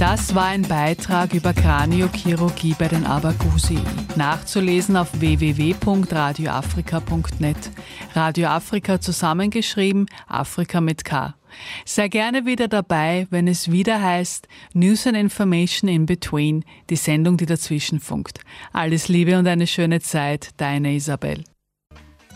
Das war ein Beitrag über Kraniochirurgie bei den Abagusi. Nachzulesen auf www.radioafrika.net. Radio Afrika zusammengeschrieben, Afrika mit K. Sei gerne wieder dabei, wenn es wieder heißt News and Information in Between, die Sendung, die dazwischen funkt. Alles Liebe und eine schöne Zeit, deine Isabel.